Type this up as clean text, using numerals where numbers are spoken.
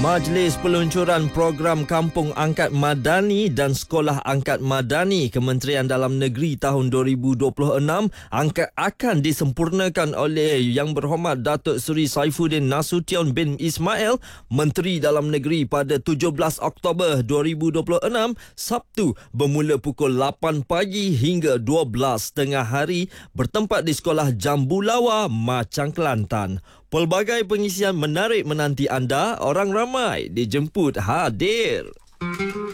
Majlis peluncuran program Kampung Angkat Madani dan Sekolah Angkat Madani Kementerian Dalam Negeri tahun 2026 akan disempurnakan oleh Yang Berhormat Datuk Seri Saifuddin Nasution bin Ismail, Menteri Dalam Negeri pada 17 Oktober 2026, Sabtu, bermula pukul 8 pagi hingga 12 tengah hari, bertempat di Sekolah Jambulawa, Machang, Kelantan. Pelbagai pengisian menarik menanti anda. Orang ramai dijemput hadir.